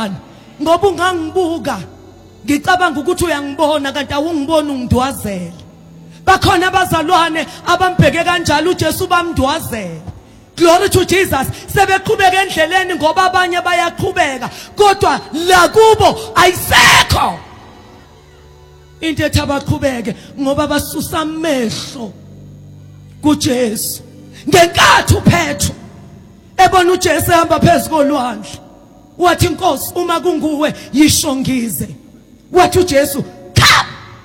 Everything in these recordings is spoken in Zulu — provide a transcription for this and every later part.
bazalwane ngoba ungangibuka ngicabanga ukuthi uyangibona kanti awungiboni ungidwazela bakhona abazalwane abambheke kanjalo uJesu bamdwazela. Glory to Jesus. Sebeqhubeka endleleni ngoba abanye bayaqhubeka kodwa la kubo ayisekho into ethi abaqhubeke ngoba basusa amehlo kuJesu. Ngenkathi uPetro ebona uJesu ehamba phezulu kolwandle wathi Nkosi uma kunguwe yisho ngize. Wathi uJesu come.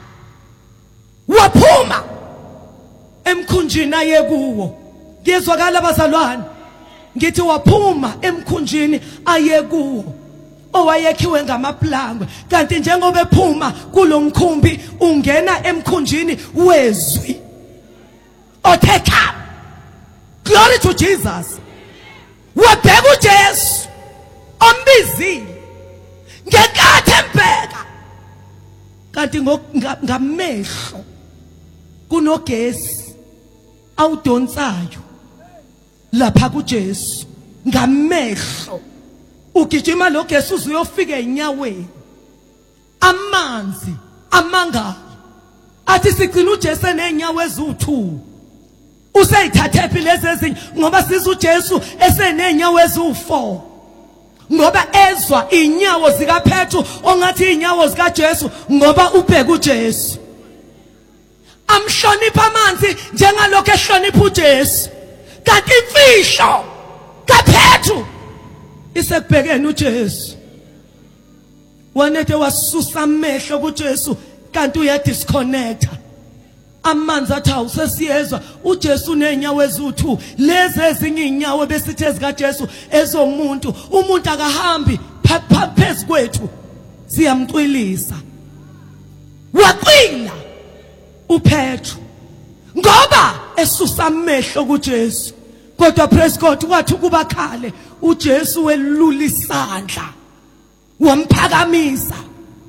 Waphuma emkhunjini aye kuwo. Ngizwakala abazalwane ngithi waphuma emkhunjini aye kuwo owayekhiwe ngamaplangwe kanti njengoba ephuma kulomkhumbi ungena emkhunjini wezwi othe come. Glory to Jesus. Wabheka uJesu ombizile ngenkathi embheka kanti ngamehlo kunogesi awudonsayo lapha kuJesu ngamehlo ugijima lo gesi uzuyofika enyaweni amanzi amangayo athi sigcina uJesu enenyawo ezu2 useyithathe phi lezi ezinye ngoba siza uJesu esenenyawo ezu4 ngoba ezwa inyawo zika Petru ongathi inyawo zika Jesu ngoba ubheka uJesu amhlonipha amanzi njengalokho ehlonipha uJesu kanti imfihlo kaPetru isekubhekene uJesu wanethe wasusa amehlo kuJesu kanti uya disconnecta amanzi athi awusesiyezwa uJesu nenyawo ezu2 lezi ezinye inyawo besithe zika Jesu ezomuntu umuntu akahambi phezulu kwethu siyamcwilisa waqina uPetru ngoba esusa amehlo kuJesu kodwa praise God wathi kuba khale uJesu welula isandla wamphakamisa